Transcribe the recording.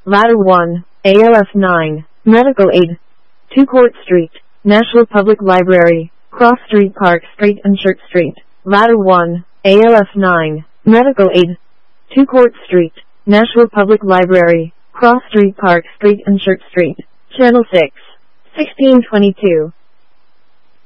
Ladder 1, ALF 9, Medical Aid. 2 Court Street, Nashua Public Library, Cross Street, Park Street and Church Street. Ladder 1, ALF 9, Medical Aid. 2 Court Street, Nashua Public Library, Cross Street, Park Street and Church Street. Channel 6, 1622.